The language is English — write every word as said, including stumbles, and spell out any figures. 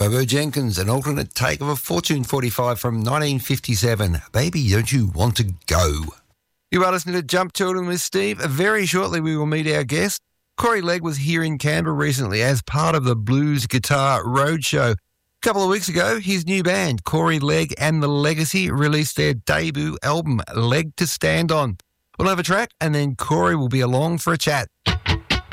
Bobo Jenkins, an alternate take of a Fortune forty-five from nineteen fifty-seven. Baby, don't you want to go? You are listening to Jump Children with Steve. Very shortly we will meet our guest. Corey Legg was here in Canberra recently as part of the Blues Guitar Roadshow. A couple of weeks ago, his new band, Corey Legg and the Legacy, released their debut album, Leg to Stand On. We'll have a track and then Corey will be along for a chat.